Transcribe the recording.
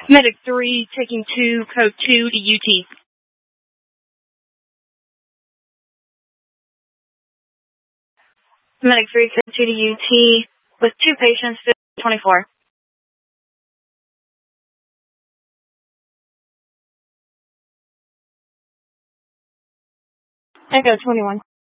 Medic 3, taking 2, code 2 to UT. Medic 3, code 2 to UT, with 2 patients, 24. Echo 21.